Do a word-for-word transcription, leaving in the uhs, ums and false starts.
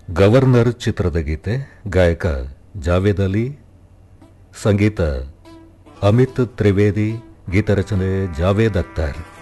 Governor ಚಿತ್ರದ ಗೀತೆ, ಗಾಯಕ ಜಾವೇದ್ ಅಲಿ, ಸಂಗೀತ ಅಮಿತ್ ತ್ರಿವೇದಿ, ಗೀತರಚನೆ ಜಾವೇದ್ ಅಖ್ತರ್.